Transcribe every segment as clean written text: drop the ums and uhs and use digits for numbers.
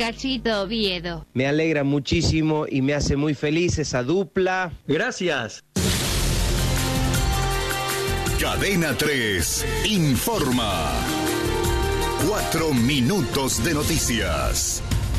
Cachito Oviedo. Me alegra muchísimo y me hace muy feliz esa dupla. Gracias. Cadena 3 informa. 4 minutos de noticias.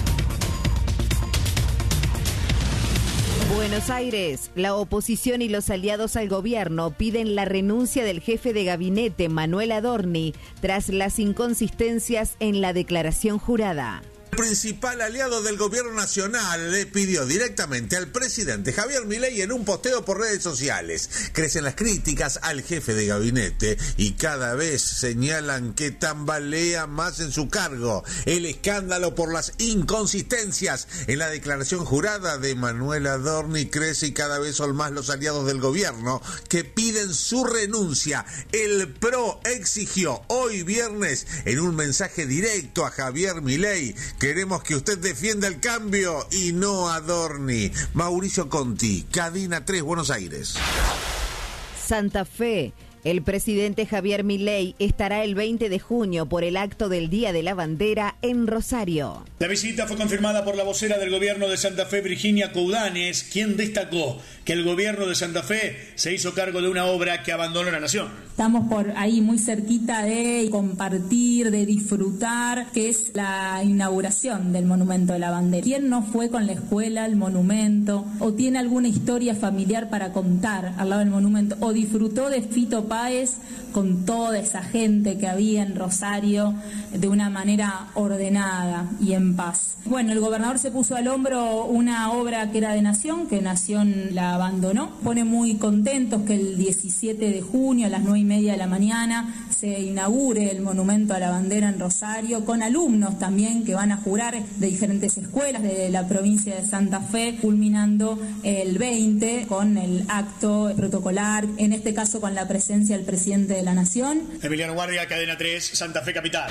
Buenos Aires, la oposición y los aliados al gobierno piden la renuncia del jefe de gabinete, Manuel Adorni, tras las inconsistencias en la declaración jurada. El principal aliado del gobierno nacional le pidió directamente al presidente Javier Milei en un posteo por redes sociales. Crecen las críticas al jefe de gabinete y cada vez señalan que tambalea más en su cargo. El escándalo por las inconsistencias en la declaración jurada de Manuel Adorni crece y cada vez son más los aliados del gobierno que piden su renuncia. El PRO exigió hoy viernes en un mensaje directo a Javier Milei: queremos que usted defienda el cambio y no a Adorni. Mauricio Conti, Cadena 3, Buenos Aires. Santa Fe. El presidente Javier Milei estará el 20 de junio por el acto del Día de la Bandera en Rosario. La visita fue confirmada por la vocera del gobierno de Santa Fe, Virginia Coudanes, quien destacó que el gobierno de Santa Fe se hizo cargo de una obra que abandonó la nación. Estamos por ahí muy cerquita de compartir, de disfrutar, que es la inauguración del Monumento de la Bandera. ¿Quién no fue con la escuela al monumento o tiene alguna historia familiar para contar al lado del monumento o disfrutó de Fito Páez con toda esa gente que había en Rosario de una manera ordenada y en paz? Bueno, el gobernador se puso al hombro una obra que era de Nación, que Nación la abandonó. Pone muy contentos que el 17 de junio a las 9:30 de la mañana se inaugure el Monumento a la Bandera en Rosario, con alumnos también que van a jurar de diferentes escuelas de la provincia de Santa Fe, culminando el 20 con el acto protocolar, en este caso con la presencia del presidente de la Nación. Emiliano Guardia, Cadena 3, Santa Fe Capital.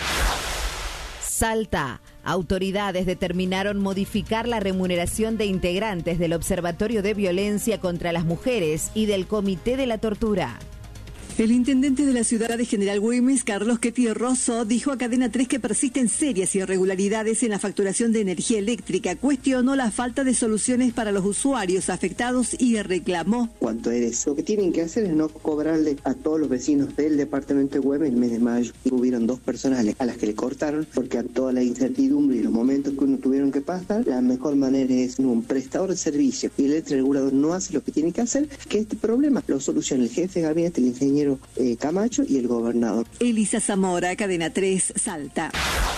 Salta. Autoridades determinaron modificar la remuneración de integrantes del Observatorio de Violencia contra las Mujeres y del Comité de la Tortura. El intendente de la ciudad de General Güemes, Carlos Ketty Rosso, dijo a Cadena 3 que persisten serias irregularidades en la facturación de energía eléctrica. Cuestionó la falta de soluciones para los usuarios afectados y reclamó: cuanto a eso, lo que tienen que hacer es no cobrarle a todos los vecinos del departamento de Güemes el mes de mayo. Hubieron 2 personas a las que le cortaron porque a toda la incertidumbre y los momentos que uno tuvieron que pasar, la mejor manera es un prestador de servicio y el regulador no hace lo que tiene que hacer, que este problema lo solucione el jefe de gabinete, el ingeniero Camacho y el gobernador. Elisa Zamora, Cadena 3, Salta.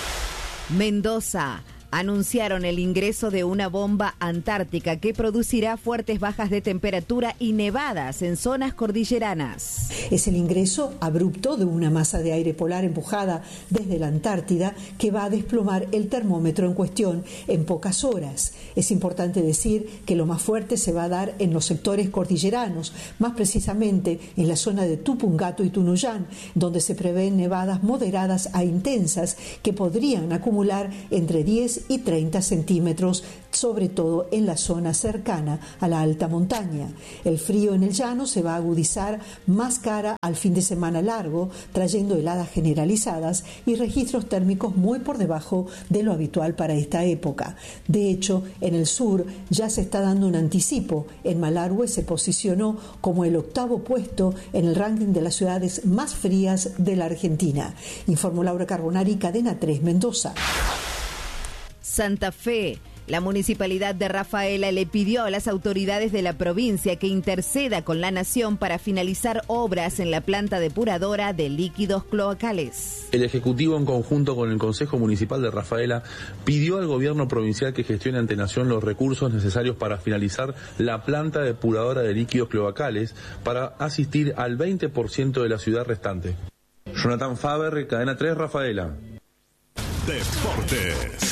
Mendoza. Anunciaron el ingreso de una bomba antártica que producirá fuertes bajas de temperatura y nevadas en zonas cordilleranas. Es el ingreso abrupto de una masa de aire polar empujada desde la Antártida que va a desplomar el termómetro en cuestión en pocas horas. Es importante decir que lo más fuerte se va a dar en los sectores cordilleranos, más precisamente en la zona de Tupungato y Tunuyán, donde se prevén nevadas moderadas a intensas que podrían acumular entre 10 y 30 centímetros, sobre todo en la zona cercana a la alta montaña. El frío en el llano se va a agudizar más cara al fin de semana largo, trayendo heladas generalizadas y registros térmicos muy por debajo de lo habitual para esta época. De hecho, en el sur ya se está dando un anticipo. En Malargüe se posicionó como el 8º puesto en el ranking de las ciudades más frías de la Argentina. Informó Laura Carbonari, Cadena 3, Mendoza. Santa Fe. La municipalidad de Rafaela le pidió a las autoridades de la provincia que interceda con la Nación para finalizar obras en la planta depuradora de líquidos cloacales. El Ejecutivo, en conjunto con el Consejo Municipal de Rafaela, pidió al gobierno provincial que gestione ante Nación los recursos necesarios para finalizar la planta depuradora de líquidos cloacales para asistir al 20% de la ciudad restante. Jonathan Faber, Cadena 3, Rafaela. Deportes.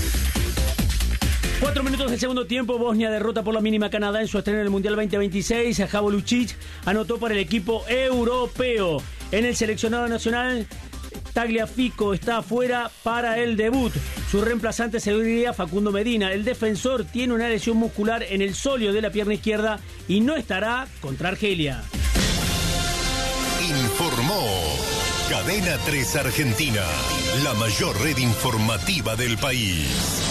4 minutos del segundo tiempo. Bosnia derrota por la mínima a Canadá en su estreno en el Mundial 2026. Javo Lucic anotó para el equipo europeo. En el seleccionado nacional, Tagliafico está afuera para el debut. Su reemplazante sería Facundo Medina. El defensor tiene una lesión muscular en el sóleo de la pierna izquierda y no estará contra Argelia. Informó Cadena 3 Argentina, la mayor red informativa del país.